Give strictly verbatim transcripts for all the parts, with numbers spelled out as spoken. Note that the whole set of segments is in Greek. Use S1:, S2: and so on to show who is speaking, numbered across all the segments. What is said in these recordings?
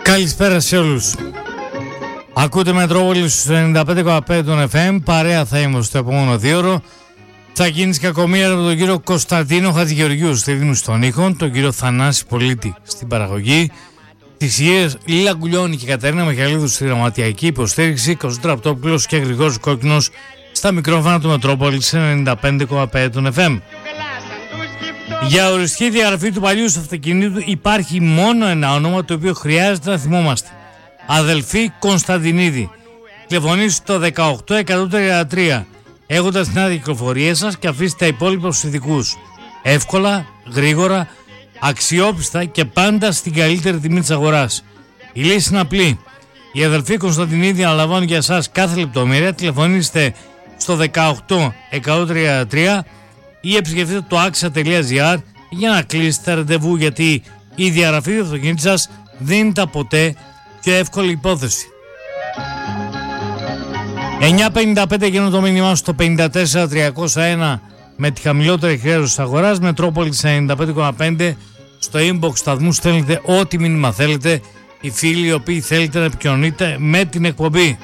S1: Καλησπέρα σε όλους. Ακούτε Μετρόπολη στους ενενήντα πέντε κόμμα πέντε των εφ εμ. Παρέα θα είμαστε στο επόμενο δύο ώρο. Θα γίνει κακομοίρα με τον κύριο Κωνσταντίνο Χατζηγεωργίου στη δήμη των ήχων, τον κύριο Θανάση Πολίτη στην παραγωγή, τις Ιες Λίλα Γκουλιώνη και Κατερίνα Μιχαηλίδου στη δραματιακή υποστήριξη, Κωνσταντίνο Ραπτόπουλος και Γρηγόρης Κόκκινος στα μικρόφωνα του Μετρόπολη σε ενενήντα πέντε κόμμα πέντε των εφ εμ. Για οριστική διαγραφή του παλιού σου αυτοκινήτου υπάρχει μόνο ένα όνομα το οποίο χρειάζεται να θυμόμαστε. Αδελφή Κωνσταντινίδη. Τηλεφωνήστε στο δεκαοκτώ εκατόν τριάντα τρία έχοντας την άδεια κυκλοφορία σας και αφήστε τα υπόλοιπα στους ειδικούς. Εύκολα, γρήγορα, αξιόπιστα και πάντα στην καλύτερη τιμή της αγοράς. Η λύση είναι απλή. Η αδελφή Κωνσταντινίδη αναλαμβάνει για εσάς κάθε λεπτομέρεια. Τηλεφωνήστε στο δεκαοκτώ εκατόν τριάντα τρία ή επισκεφτείτε το άξια τελεία τζι άρ για να κλείσετε ραντεβού, γιατί η διαγραφή του αυτοκινήτου σας δεν είναι ποτέ πιο εύκολη υπόθεση. εννιά πενήντα πέντε γίνω το μήνυμά στο πενήντα τέσσερα τριακόσια ένα με τη χαμηλότερη χρέωση της αγοράς. Μετρόπολης ενενήντα πέντε κόμμα πέντε. Στο inbox σταθμού στέλνετε ό,τι μήνυμα θέλετε. Οι φίλοι οι οποίοι θέλετε να επικοινωνείτε με την εκπομπή.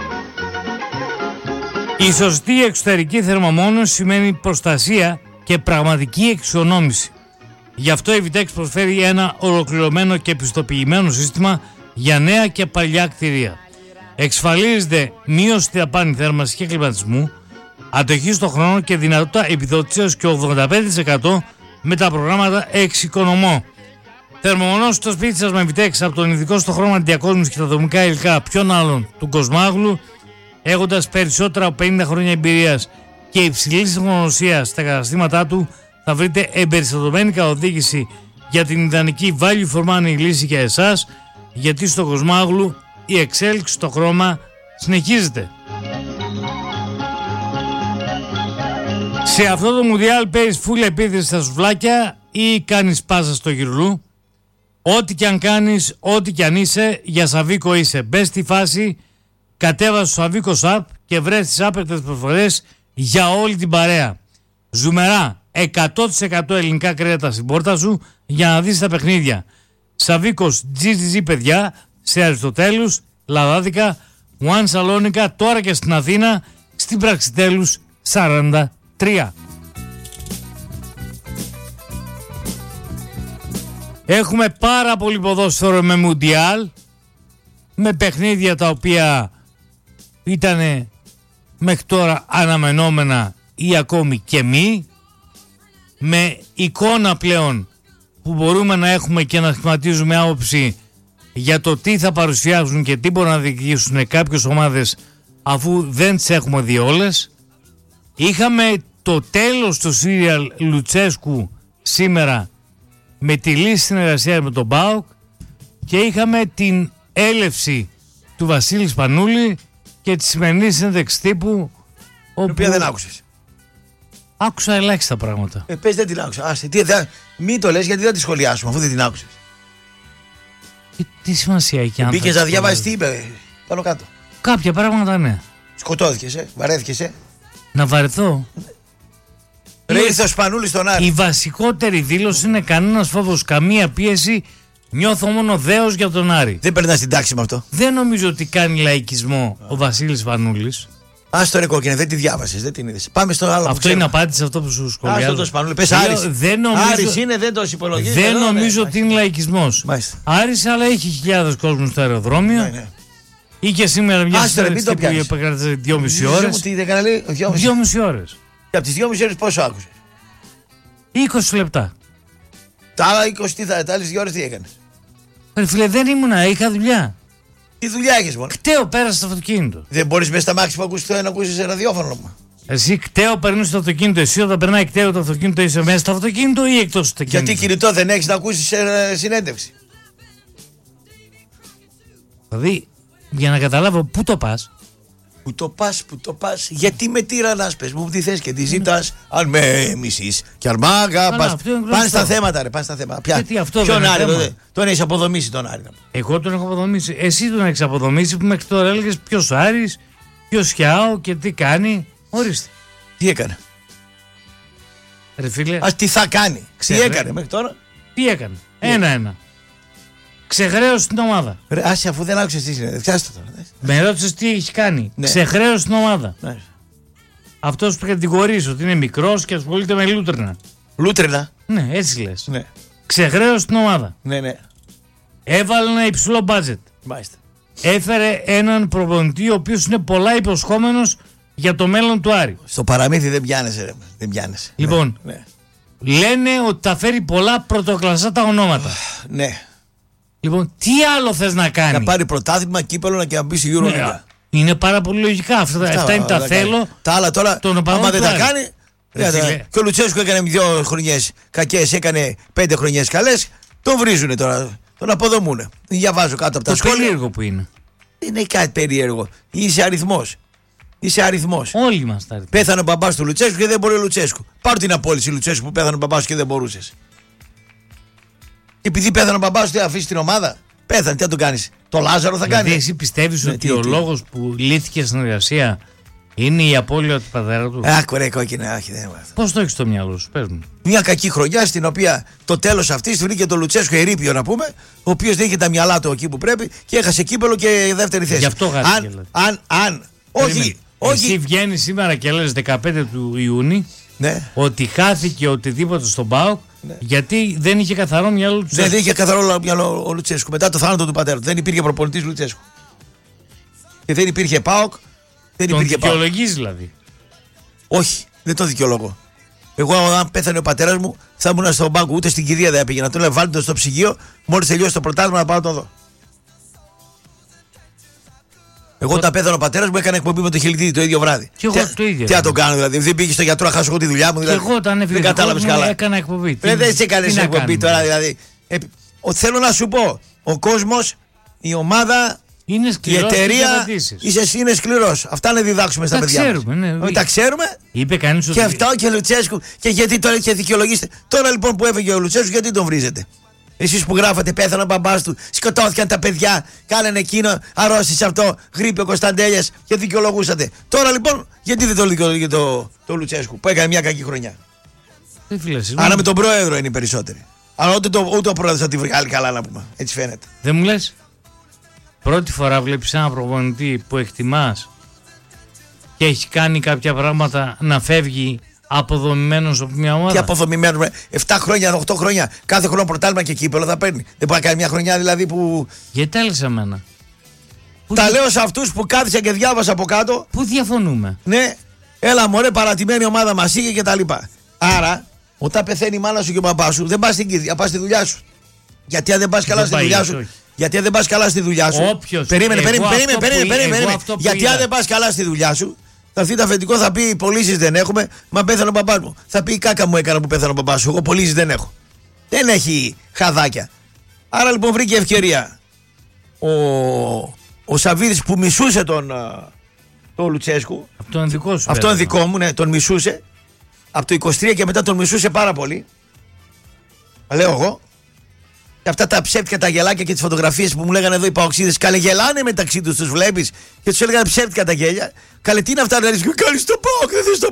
S1: Η σωστή εξωτερική θερμομόνωση σημαίνει προστασία και πραγματική εξοικονόμηση. Γι' αυτό η Vitex προσφέρει ένα ολοκληρωμένο και πιστοποιημένο σύστημα για νέα και παλιά κτίρια. Εξασφαλίζεται μείωση στη δαπάνη θέρμανσης και κλιματισμού, αντοχή στον χρόνο και δυνατότητα επιδότησης και ογδόντα πέντε τοις εκατό με τα προγράμματα Εξοικονομώ. Θερμομονώσου το σπίτι σας με Vitex από τον ειδικό στο χρώμα διακόσμηση και τα δομικά υλικά ποιον άλλον του Κοσμάγλου, έχοντας περισσότερα από πενήντα χρόνια εμπειρίας και υψηλή τεχνογνωσία στα καταστήματά του, θα βρείτε εμπεριστατωμένη καθοδήγηση για την ιδανική value for money λύση για εσάς, γιατί στο Κοσμάγλου η εξέλιξη στο χρώμα συνεχίζεται. Σε αυτό το Μουντιάλ παίζεις full επίθεση στα σουβλάκια ή κάνεις πάσα στο γυρλού? Ό,τι και αν κάνεις, ό,τι και αν είσαι, για Σαβίκο είσαι. Μπες στη φάση, κατέβασε το Σαβίκο App και βρες τις άπεκτες προσφορές για όλη την παρέα. Ζουμερά, εκατό τοις εκατό ελληνικά κρέατα στην πόρτα σου για να δεις τα παιχνίδια. Σαβίκος τζι τζι τζι παιδιά, σε Αριστοτέλους, Λαδάδικα, One Σαλόνικα, τώρα και στην Αθήνα, στην Πραξιτέλους σαράντα τρία. Έχουμε πάρα πολύ ποδόσφαιρο με Μουντιάλ, με παιχνίδια τα οποία ήταν μέχρι τώρα αναμενόμενα ή ακόμη και μη, με εικόνα πλέον που μπορούμε να έχουμε και να σχηματίζουμε άποψη για το τι θα παρουσιάσουν και τι μπορούν να διοικήσουν κάποιες ομάδες αφού δεν τις έχουμε δει όλες. Είχαμε το τέλος του σύριαλ Λουτσέσκου σήμερα με τη λύση συνεργασία με τον ΠΑΟΚ και είχαμε την έλευση του Βασίλη Σπανούλη και τη σημερινή συνέντευξη τύπου,
S2: την οποία δεν άκουσες.
S1: Άκουσα ελάχιστα πράγματα.
S2: Ε, πες δεν την άκουσα. Άσε, τι, δε, μην το λες γιατί δεν τη σχολιάσουμε αφού δεν την άκουσες.
S1: Και τι σημασία έχει αν
S2: μπήκες να διαβάσεις τι είπε πάνω κάτω?
S1: Κάποια πράγματα ναι.
S2: Σκοτώθηκες, ε, βαρέθηκες, ε.
S1: Να βαρεθώ.
S2: Ρε ήρθε ο Σπανούλης στον Άρη.
S1: Η βασικότερη δήλωση είναι κανένας φόβος, καμία πίεση. Νιώθω μόνο δέος για τον Άρη.
S2: Δεν περνάς την τάξη με αυτό.
S1: Δεν νομίζω ότι κάνει λαϊκισμό ο Βασίλης Σπανούλης.
S2: Ας το ρε κόκκινε, δεν τη διάβασες, δεν την είδες. Πάμε στο άλλο.
S1: Αυτό είναι απάντηση σε αυτό που σου σχολιάζω.
S2: Άστο το Σπανούλη, πες Άρης.
S1: Δεν νομίζω...
S2: Άρης είναι, δεν το υπολογίζει.
S1: Δεν νομίζω ότι είναι λαϊκισμός. Άρης, αλλά έχει χιλιάδες κόσμους στο αεροδρόμιο.
S2: Ναι, ναι.
S1: Ή και σήμερα μια συνέντευξη που επεκράτησε δυόμιση ώρες. Δυόμιση ώρες.
S2: Και από τις δυόμιση ώρες πόσο άκουσες?
S1: είκοσι λεπτά.
S2: Τα άλλα είκοσι, τι θα, τα άλλες δύο ώρες τι έκανες?
S1: Ρε φίλε, δεν ήμουνα, είχα δουλειά.
S2: Τι δουλειά έχεις μόνο?
S1: Κταίο, πέρασα στο αυτοκίνητο.
S2: Δεν μπορείς μέσα στα μάξι που ακούσεις το ένα, ακούσεις σε ραδιόφωνο μου.
S1: Εσύ κταίο περνούς στο αυτοκίνητο, εσύ όταν περνάει κταίο το αυτοκίνητο είσαι μέσα στο αυτοκίνητο ή εκτός του αυτοκίνητου?
S2: Γιατί κινητό δεν έχεις να ακούσεις σε συνέντευξη?
S1: Δηλαδή, για να καταλάβω πού το πας.
S2: Που το πας, που το πας, γιατί με τυραννάς, πες μου τι θες και τι ζητάς, αν με μισείς και αν μ' αγαπάς. Πάνε στα θέματα ρε, πάνε στα θέματα. Ποια,
S1: γιατί αυτό
S2: ποιον
S1: δεν
S2: Άρη,
S1: είναι
S2: τον, τον έχεις αποδομήσει τον Άρη?
S1: Εγώ τον έχω αποδομήσει, εσύ τον έχεις αποδομήσει που μέχρι τώρα έλεγες ποιος Άρης, ποιος Χιάο και τι κάνει. Ορίστε.
S2: Τι έκανε?
S1: Ρε φίλε.
S2: Ας τι θα κάνει, τι έκανε μέχρι τώρα?
S1: Τι έκανε, ένα-ένα. Ξεχρέωσε την ομάδα.
S2: Ρε, άσε, αφού δεν άκουσες τι είναι. Φτιάστε το τώρα.
S1: Με ρώτησες τι έχει κάνει. Ναι. Ξεχρέωσε την ομάδα. Ναι. Αυτός που κατηγορείς ότι είναι μικρός και ασχολείται με λούτρινα.
S2: Λούτρινα.
S1: Ναι, έτσι λες.
S2: Ναι.
S1: Ξεχρέωσε την ομάδα.
S2: Ναι, ναι.
S1: Έβαλε ένα υψηλό μπάτζετ.
S2: Μάλιστα.
S1: Έφερε έναν προπονητή ο οποίος είναι πολλά υποσχόμενος για το μέλλον του Άρη.
S2: Στο παραμύθι δεν πιάνεσαι, ρε. Δεν πιάνεσαι.
S1: Λοιπόν,
S2: ναι, ναι.
S1: Λένε ότι θα φέρει πολλά πρωτοκλασσά τα ονόματα.
S2: Ναι.
S1: Λοιπόν, τι άλλο θες να κάνει?
S2: Να πάρει πρωτάθλημα, κύπελο και να μπει στη Euroleague. Ναι,
S1: είναι πάρα πολύ λογικά. Αυτά, αυτά, αυτά είναι τα θέλω.
S2: Τα άλλα τώρα, άμα δεν τα κάνει. Ρε, και ο Λουτσέσκου έκανε δύο χρονιές κακές, έκανε πέντε χρονιές καλές. Τον βρίζουνε τώρα. Τον αποδομούνε. Διαβάζω κάτω από τα σχόλια.
S1: Το περίεργο που είναι.
S2: Είναι κάτι περίεργο. Είσαι αριθμός. Είσαι αριθμός.
S1: Όλοι μας τα αριθμός.
S2: Πέθανε ο μπαμπάς του Λουτσέσκου και δεν μπορεί ο Λουτσέσκου. Πάρ' την απόλυση Λουτσέσκου που πέθανε ο μπαμπάς και δεν μπορούσες. Και επειδή πέθανε ο μπαμπάς του, αφήσει την ομάδα. Πέθανε, τι θα τον κάνεις? Το Λάζαρο θα
S1: δηλαδή,
S2: κάνει.
S1: Εσύ πιστεύεις
S2: ναι,
S1: ότι
S2: τι,
S1: ο
S2: τι.
S1: λόγος που λύθηκε συνεργασία είναι η απώλεια του πατέρα του?
S2: Άκου ρε κόκκινα, άχι δεν.
S1: Πώς το έχεις στο μυαλό σου, πες μου?
S2: Μια κακή χρονιά στην οποία το τέλος αυτής βρήκε τον Λουτσέσκου ερείπιο να πούμε, ο οποίος δεν είχε τα μυαλά του εκεί που πρέπει και έχασε κύπελο και δεύτερη θέση.
S1: Γι' αυτό χάθηκε.
S2: Αν, αν, αν, όχι, όχι.
S1: Εσύ βγαίνεις σήμερα και λες δεκαπέντε του Ιούνιου
S2: ναι.
S1: ότι χάθηκε οτιδήποτε στον ΠΑΟΚ ναι. γιατί δεν είχε καθαρό μυαλό του Λουτσέσκου.
S2: Δεν είχε καθαρό μυαλό ο Λουτσέσκου μετά το θάνατο του πατέρα του. Δεν υπήρχε προπονητής Λουτσέσκου. Και δεν υπήρχε ΠΑΟΚ. Δεν
S1: τον
S2: υπήρχε
S1: δικαιολογείς δηλαδή?
S2: Όχι, δεν το δικαιολογώ. Εγώ, αν πέθανε ο πατέρας μου, θα ήμουν στον πάγκο, ούτε στην κηδεία δεν έπαιγε. Να τον λέω, βάλτε το στο ψυγείο, μόλις τελειώσει το πρωτάθλημα να πάω να το δω. Εγώ, όταν πέθανε ο πατέρας μου, έκανα εκπομπή με το Χιλιτίδη το ίδιο βράδυ.
S1: Και εγώ τι, το ίδιο.
S2: Τι να το κάνω, δηλαδή. Δεν πήγε στο γιατρό να χάσω εγώ τη δουλειά μου. Δηλαδή.
S1: Και εγώ, όταν έφυγε
S2: δεν κατάλαβες καλά.
S1: Έκανα εκπομπή.
S2: Δεν τι, σε έκανε εκπομπή τώρα, δηλαδή. Ε, ο, θέλω να σου πω, ο κόσμος, η ομάδα.
S1: Είναι σκληρός,
S2: η εταιρεία είσαι, είναι σκληρός. Αυτά να διδάξουμε στα
S1: τα
S2: παιδιά
S1: ξέρουμε,
S2: μας.
S1: Ναι,
S2: τα ξέρουμε.
S1: Είπε κανείς
S2: και ότι... αυτό και ο Λουτσέσκου. Και γιατί τώρα και δικαιολογήστε. Τώρα λοιπόν που έφυγε ο Λουτσέσκου, γιατί τον βρίζετε? Εσείς που γράφατε πέθανε ο μπαμπάς του, σκοτώθηκαν τα παιδιά, κάνανε εκείνο, αρρώστησε αυτό, γρήπη ο Κωνσταντέλιας και δικαιολογούσατε. Τώρα λοιπόν, γιατί δεν το δικαιολογείτε το, το Λουτσέσκου που έκανε μια κακή χρονιά? Άρα με τον πρόεδρο είναι οι περισσότεροι. Αλλά ούτε, το, ούτε ο πρόεδρος θα τη βγάλει καλά να πούμε. Έτσι φαίνεται.
S1: Δεν μου λες? Πρώτη φορά βλέπεις έναν προπονητή που εκτιμάς και έχει κάνει κάποια πράγματα να φεύγει αποδομημένος από μια ομάδα?
S2: Τι αποδομημένος? εφτά χρόνια, οκτώ χρόνια, κάθε χρόνο πρωτάθλημα και κύπελο θα παίρνει. Δεν μπορεί να κάνει μια χρονιά δηλαδή που.
S1: Γιατί τα λες εμένα?
S2: Τα λέω σε αυτούς που κάθισα και διάβασα από κάτω.
S1: Πού διαφωνούμε?
S2: Ναι, έλα μωρέ, παρατημένη ομάδα μας είχε και τα λοιπά. Άρα, όταν πεθαίνει η μάνα σου και ο μπαμπάς σου, δεν πας στην κηδεία, πας στη δουλειά σου. Γιατί αν δεν πας καλά στη δουλειά σου. Γιατί αν δεν πας καλά στη δουλειά σου.
S1: Όποιος,
S2: περίμενε, περίμενε, περίμενε,
S1: που,
S2: περίμενε, περίμενε. Γιατί αν δεν πας καλά στη δουλειά σου, θα έρθει το αφεντικό, θα πει πωλήσεις δεν έχουμε, μα πέθανε ο μπαμπάς μου. Θα πει η κάκα μου έκανα που πέθανε ο μπαμπάς σου. Εγώ πωλήσεις δεν έχω. Δεν έχει χαδάκια. Άρα λοιπόν βρήκε ευκαιρία ο, ο Σαββίδης που μισούσε τον, τον Λουτσέσκου.
S1: Αυτό είναι δικό σου.
S2: Αυτό είναι δικό μου, ναι, τον μισούσε. Από το είκοσι τρία και μετά τον μισούσε πάρα πολύ. Λέω εγώ. Και αυτά τα ψεύτικα τα γελάκια και τις φωτογραφίες που μου λέγανε εδώ οι παοξίδες, καλέ γελάνε μεταξύ τους, τους βλέπεις και τους έλεγαν ψεύτικα τα γέλια. Καλέ τι είναι αυτά, δηλαδή, κάνεις το ΠΑΟΚ, δεν θες το